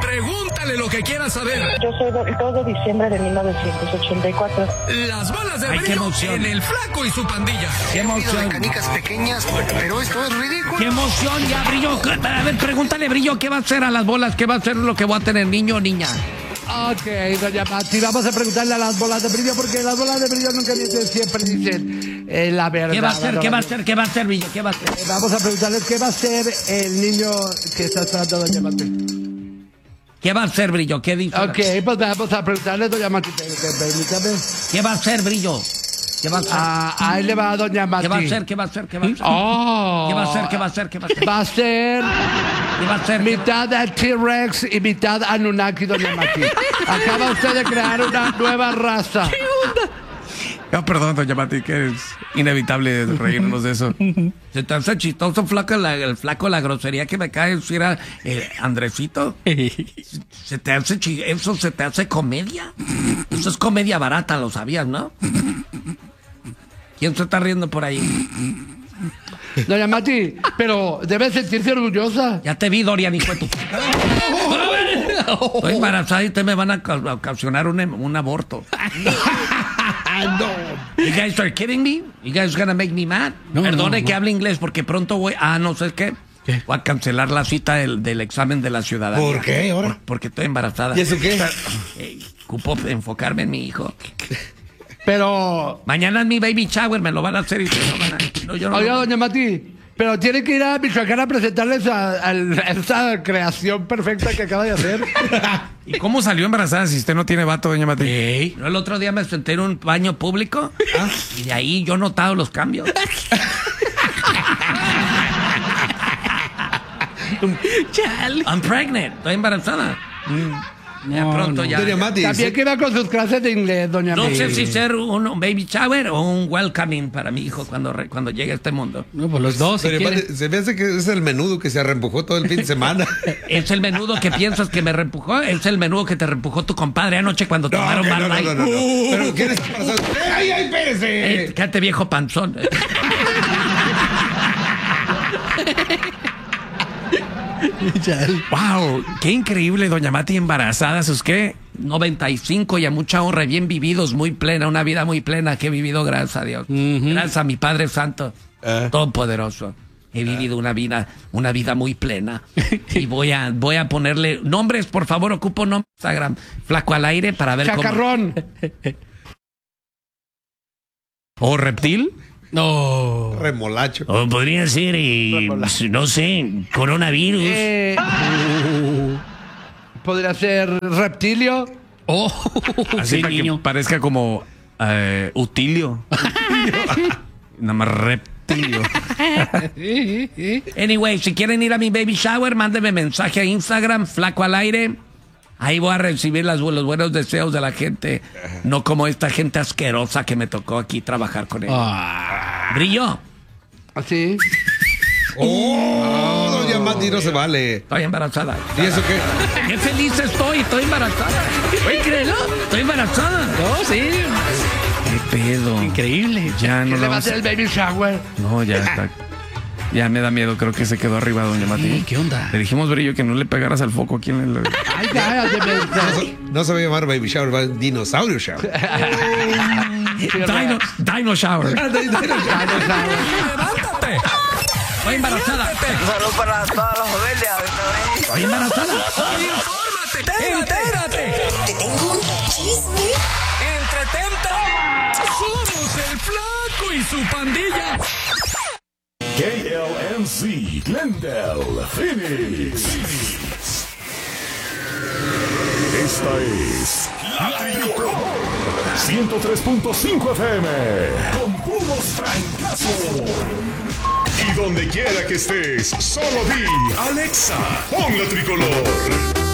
Pregúntale lo que quieras saber. Yo soy del 2 de diciembre de 1984. Las bolas de brillo en el Flaco y su pandilla. ¡Qué emoción! Canicas pequeñas, pero esto es ridículo. ¡Qué emoción! Ya, Brillo. A ver, pregúntale, Brillo, ¿qué va a hacer a las bolas? ¿Qué va a hacer lo que voy a tener, niño o niña? Ok, doña Mati, vamos a preguntarle a las bolas de brillo, porque las bolas de brillo nunca dicen, siempre dicen la verdad. ¿Qué va a hacer? ¿Qué va a hacer? ¿Qué va a hacer, Brillo? ¿Qué va a hacer? Vamos a preguntarles qué va a hacer el niño que está esperando a doña Mati. ¿Qué va a hacer, Brillo? ¿Qué dice? Ok, pues vamos a preguntarle a doña Mati, permítame. ¿Qué va a hacer, Brillo? ¿Qué va a hacer? Ahí le va a doña Mati. ¿Qué va a hacer? ¿Qué va a hacer? ¿Qué va a hacer? Oh. ¿Qué va a hacer? ¿Qué va a hacer? ¿Qué va a hacer? Va a ser ¿Qué va a hacer? mitad T-Rex y mitad Anunnaki, doña Mati. Acaba usted de crear una nueva raza. No, perdón, doña Mati, que es inevitable reírnos de eso. ¿Se te hace chistoso, flaco, el flaco, la grosería que me cae decir a Andresito? ¿Se te hace eso se te hace comedia? Eso es comedia barata, lo sabías, ¿no? ¿Quién se está riendo por ahí? Doña Mati, pero debe sentirse orgullosa. Ya te vi, Dorian, hijo de tu... Estoy embarazada y te me van a ocasionar un aborto. No. You guys are kidding me? You guys gonna make me mad? Perdone que hable inglés porque pronto voy... no sé qué. Voy a cancelar la cita del examen de la ciudadanía. ¿Por qué ahora? Porque estoy embarazada. ¿Y eso qué? Ocupo enfocarme en mi hijo. Pero... Mañana es mi baby shower, me lo van a hacer y Oiga, doña Mati, pero tiene que ir a Michoacán a presentarles a esa creación perfecta que acaba de hacer. ¿Y cómo salió embarazada si usted no tiene vato, doña Mati? Yo el otro día me senté en un baño público y de ahí yo he notado los cambios. I'm pregnant, estoy embarazada. Pronto ya. Doña Mati, También que va con sus clases de inglés, doña Mati. No sé si ser un baby shower o un welcoming para mi hijo cuando llegue a este mundo. No, pues los dos, si Doña quieren. Mati, se me hace que es el menudo que se reempujó todo el fin de semana. ¿Es el menudo que piensas que me reempujó? ¿Es el menudo que te reempujó tu compadre anoche cuando tomaron Bud Light? No. Pero ¿quién es embarazada? ¡Ay, espérese! Cállate, viejo panzón. ¡Wow! ¡Qué increíble, doña Mati, embarazada! ¿Sus qué? 95 y a mucha honra, bien vividos, muy plena, una vida muy plena que he vivido, gracias a Dios. Gracias a mi Padre Santo, Todopoderoso. He vivido una vida muy plena. Y voy a ponerle nombres, por favor, ocupo nombre en Instagram. Flaco al aire para ver Chacarrón. ¿O reptil? No. Remolacho. O podría ser, no sé, coronavirus. Podría ser reptilio. Así sí, para niño. que parezca como utilio. Nada más reptilio. Anyway, si quieren ir a mi baby shower, mándenme mensaje a Instagram, Flaco al aire. Ahí voy a recibir los buenos deseos de la gente. No como esta gente asquerosa que me tocó aquí trabajar con él. Brillo. Así. Doña Mati, no se vale. Estoy embarazada. ¿Y eso qué? ¡Qué feliz estoy! Estoy embarazada. Oye, créelo. Estoy embarazada. No, sí. ¿Qué pedo? Increíble. Ya no ¿Quién le lo va a vamos hacer el baby shower? No, ya está. Ya me da miedo, creo que se quedó arriba, doña Mati. ¿Qué onda? Le dijimos, Brillo, que no le pegaras al foco aquí en el... Ay, cállate, No se va a llamar baby shower, va a dinosaurio shower. Dino shower. ¡Levántate! Estoy embarazada. Solo para todas las familias. Estoy embarazada. ¡Infórmate! ¡Entérate! Te tengo un chisme. ¡Entretente! ¡Somos el Flaco y su pandilla! KLNC Glendale, Phoenix. Esta es La Tricolor 103.5 FM con puros francazos. Y donde quiera que estés, solo di Alexa, pon La Tricolor.